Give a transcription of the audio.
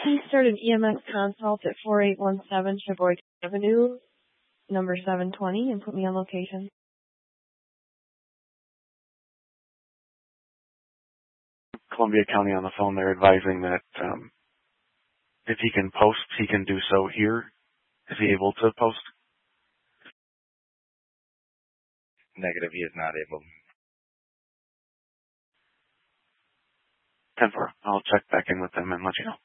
Please start an EMS consult at 4817 Sheboygan Avenue, number 720, and put me on location. Columbia County on the phone. They're advising that if he can post, he can do so here. Is he able to post? Negative, he is not able. 10-4. I'll check back in with them and let you know.